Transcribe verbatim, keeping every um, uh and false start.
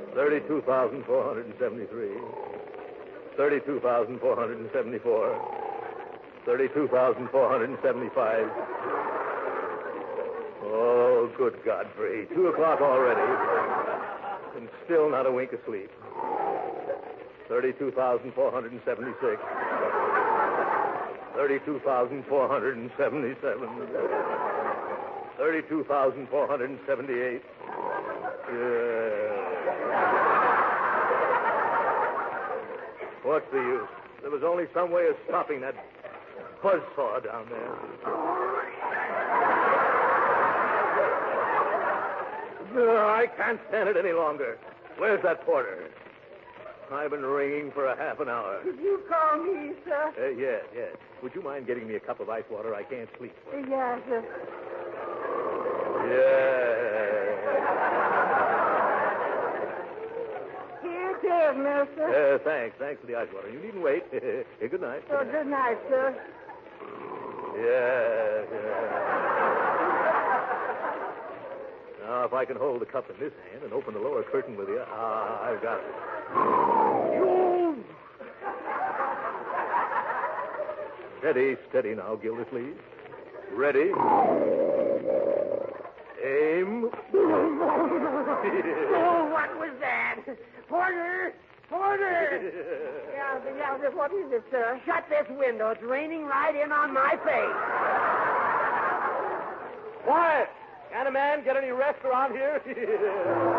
thirty-two thousand four hundred seventy-three. thirty-two thousand four hundred seventy-four. thirty-two thousand four hundred seventy-five. Oh, good Godfrey. Two o'clock already. And still not a wink of sleep. thirty-two thousand four hundred seventy-six. thirty-two thousand four hundred seventy-seven. thirty-two thousand four hundred seventy-eight. Yeah. What's the use? There was only some way of stopping that buzzsaw down there. No, I can't stand it any longer. Where's that porter? I've been ringing for a half an hour. Did you call me, sir? Uh, yes, yes. Would you mind getting me a cup of ice water? I can't sleep. Uh, yes, sir. Yeah. Here it is, mister. Uh, thanks. Thanks for the ice water. You needn't wait. Hey, good night. Oh, good night, sir. Yeah, yeah. Now, if I can hold the cup in this hand and open the lower curtain with the... Ah, I've got it. Steady, steady now, Gildersleeve. Ready. Aim. Oh, what was that? Porter! Porter! yeah, yeah, what is it, sir? Shut this window. It's raining right in on my face. Quiet! Can a man get any rest around here?